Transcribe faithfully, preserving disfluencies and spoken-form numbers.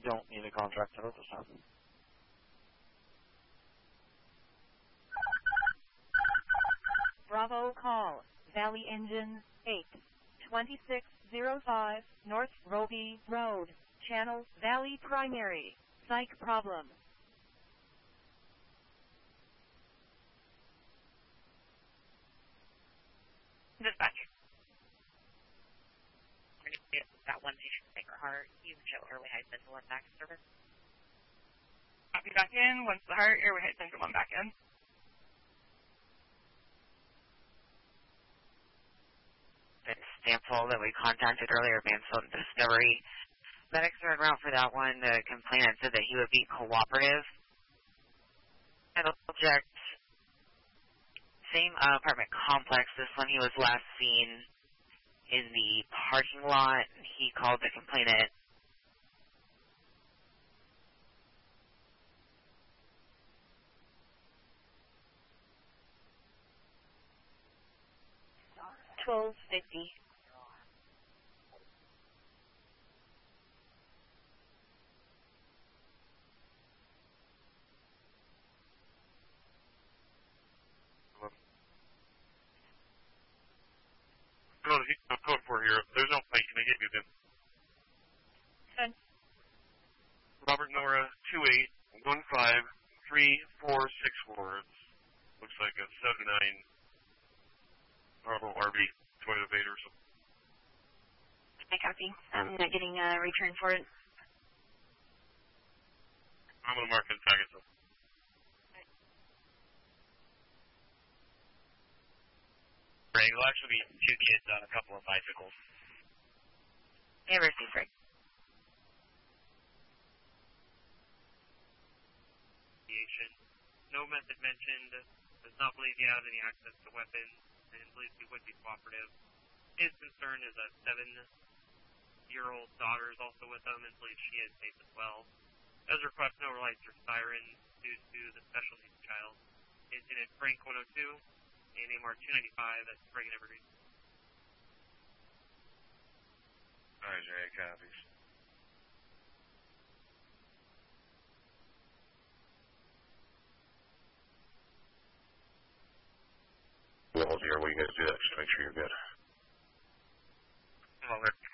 don't need a contractor at this time. Bravo call, Valley Engine eight, twenty-six oh five, North Roby Road, Channel, Valley Primary, psych problem. Dispatch. We're going to get that one patient Sacred Heart. You can show airway height center one back in service. Copy back in. Once the heart, airway height center one back in. Sample that we contacted earlier, Mansfield Discovery. Medics are en route for that one. The complainant said that he would be cooperative. Metal object. Same uh, apartment complex. This one he was last seen in the parking lot. He called the complainant. twelve fifty. Code, code four here. There's no fight. Can I get you again? Ten. Robert Nora, two eight one five three four six four. Looks like a seven nine Bravo R V, Toyota Vader or something. I copy. I'm not getting a return for it. I'm going to mark and tag it, so. Greg, there'll actually be two kids on a couple of bicycles. Yeah, received, Greg. No method mentioned. Does not believe he has any access to weapons and believes he would be cooperative. His concern is a seven-year-old daughter is also with him and believes she is safe as well. Does request no lights or sirens due to the special needs child. Incident Frank one oh two. A M R two ninety-five, that's Reagan Evergreen. Alright, Jerry, copies. Well, here, what you guys do that just to make sure you're good. Well, we're